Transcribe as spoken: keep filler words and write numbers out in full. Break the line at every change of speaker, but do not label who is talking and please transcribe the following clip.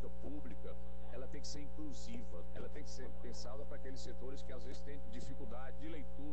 política pública, ela tem que ser inclusiva, ela tem que ser pensada para aqueles setores que às vezes têm dificuldade de leitura.